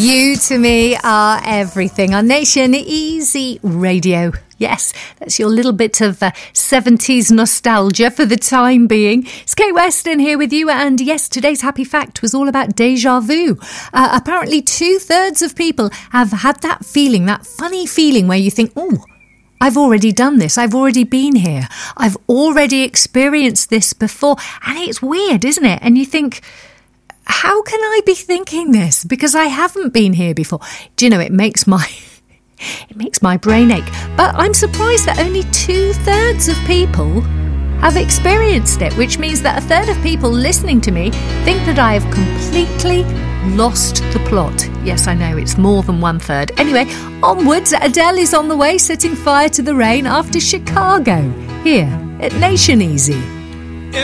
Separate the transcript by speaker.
Speaker 1: You to me are everything on Nation Easy Radio. Yes, that's your little bit of 70s nostalgia for the time being. It's Kate Weston here with you, and yes, today's happy fact was all about déjà vu. Apparently 2/3 of people have had that feeling, that funny feeling where you think, oh, I've already done this, I've already been here, I've already experienced this before, and it's weird, isn't it? And you think, how can I be thinking this? Because I haven't been here before. Do you know, it makes my brain ache. But I'm surprised that only 2/3 of people have experienced it, which means that 1/3 of people listening to me think that I have completely lost the plot. Yes, I know, it's more than 1/3. Anyway, onwards, Adele is on the way, setting fire to the rain after Chicago, here at Nation Easy.